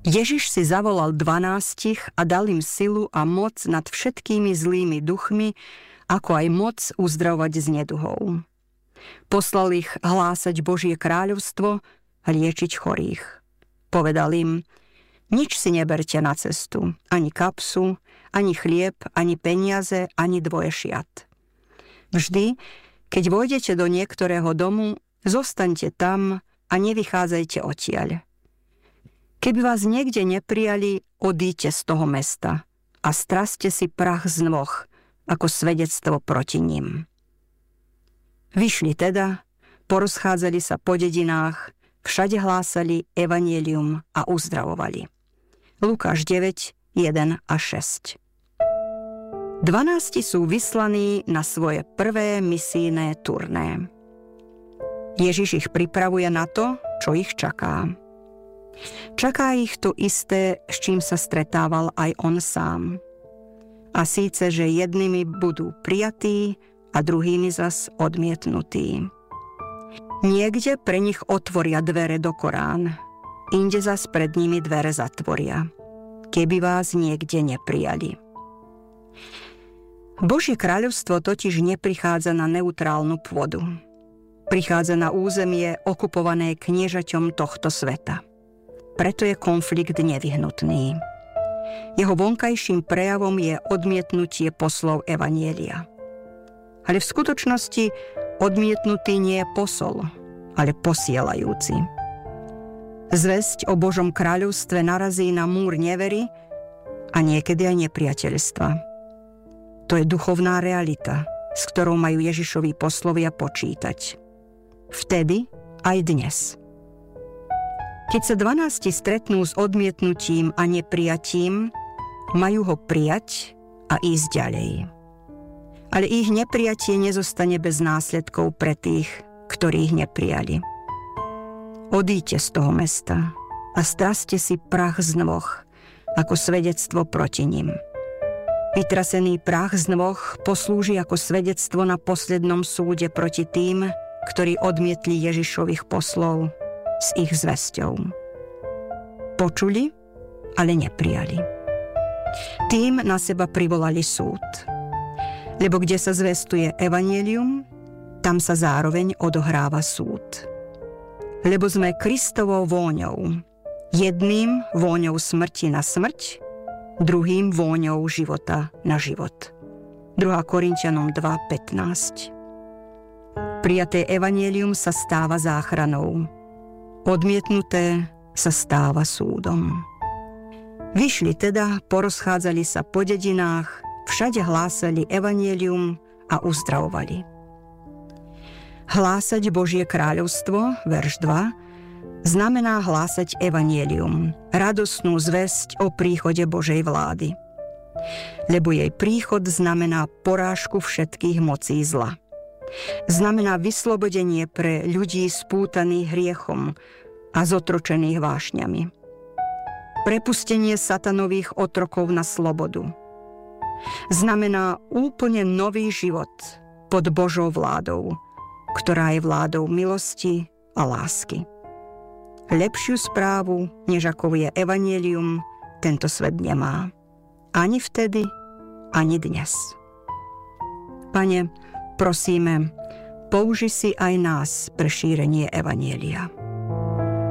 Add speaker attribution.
Speaker 1: Ježiš si zavolal 12 a dal im silu a moc nad všetkými zlými duchmi, ako aj moc uzdravovať z neduhov. Poslal ich hlásať Božie kráľovstvo a liečiť chorých. Povedal im: nič si neberte na cestu, ani kapsu, ani chlieb, ani peniaze, ani dvoje šiat. Vždy, keď vojdete do niektorého domu, zostaňte tam a nevychádzajte odtiaľ. Keby vás niekde neprijali, odíďte z toho mesta a straste si prach z nôh ako svedectvo proti nim. Vyšli teda, porozchádzali sa po dedinách, všade hlásali evanjelium a uzdravovali. Lukáš 9, 1 a 6. 12 sú vyslaní na svoje prvé misijné turné. Ježiš ich pripravuje na to, čo ich čaká. Čaká ich to isté, s čím sa stretával aj on sám. A síce, že jednými budú prijatí a druhými zas odmietnutí. Niekde pre nich otvoria dvere do Korán, inde zas pred nimi dvere zatvoria, keby vás niekde neprijali. Božie kráľovstvo totiž neprichádza na neutrálnu pôdu. Prichádza na územie okupované kniežaťom tohto sveta. Preto je konflikt nevyhnutný. Jeho vonkajším prejavom je odmietnutie poslov evanjelia. Ale v skutočnosti odmietnutý nie je posol, ale posielajúci. Zvesť o Božom kráľovstve narazí na múr nevery a niekedy aj nepriateľstva. To je duchovná realita, s ktorou majú Ježišovi poslovia počítať. Vtedy aj dnes. Keď sa 12 stretnú s odmietnutím a neprijatím, majú ho prijať a ísť ďalej. Ale ich neprijatie nezostane bez následkov pre tých, ktorí ich neprijali. Odíďte z toho mesta a straste si prach z nôh ako svedectvo proti nim. Vytrasený prach z nôh poslúži ako svedectvo na poslednom súde proti tým, ktorí odmietli Ježišových poslov s ich zvesťou. Počuli, ale neprijali. Tým na seba privolali súd. Lebo kde sa zvestuje evanjelium, tam sa zároveň odohráva súd. Lebo sme Kristovou vôňou. Jedným vôňou smrti na smrť, druhým vôňou života na život. 2. Korinťanom 2.15. Prijaté evanjelium sa stáva záchranou. Odmietnuté sa stáva súdom. Vyšli teda, porozchádzali sa po dedinách, všade hlásali evanjelium a uzdravovali. Hlásať Božie kráľovstvo, verš 2, znamená hlásať evanjelium, radosnú zvesť o príchode Božej vlády. Lebo jej príchod znamená porážku všetkých mocí zla. Znamená vyslobodenie pre ľudí spútaných hriechom a zotročených vášňami. Prepustenie satanových otrokov na slobodu. Znamená úplne nový život pod Božou vládou, ktorá je vládou milosti a lásky. Lepšiu správu, než ako je evanjelium, tento svet nemá. Ani vtedy, ani dnes. Pane, prosíme, použi si aj nás pre šírenie evanjelia.